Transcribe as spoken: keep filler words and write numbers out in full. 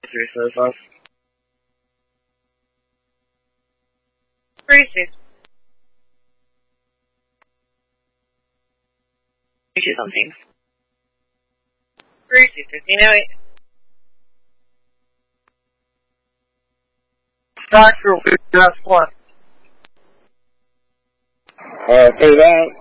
three says us. Thirty-six. Issue something. Thirty-six. Fifteen oh eight. Factual, that's one. Uh, say that.